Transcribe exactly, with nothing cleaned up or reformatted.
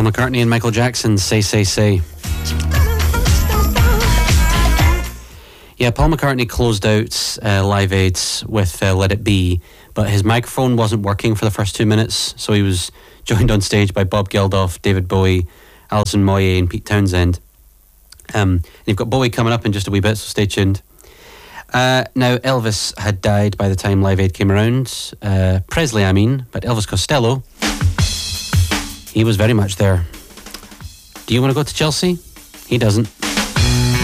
Paul McCartney and Michael Jackson, Say, Say, Say. Yeah, Paul McCartney closed out uh, Live Aids with uh, Let It Be, but his microphone wasn't working for the first two minutes, so he was joined on stage by Bob Geldof, David Bowie, Alison Moyet and Pete Townsend. Um, you've got Bowie coming up in just a wee bit, so stay tuned. Uh, now, Elvis had died by the time Live Aid came around. Uh, Presley, I mean, but Elvis Costello, he was very much there. Do you want to go to Chelsea? He doesn't.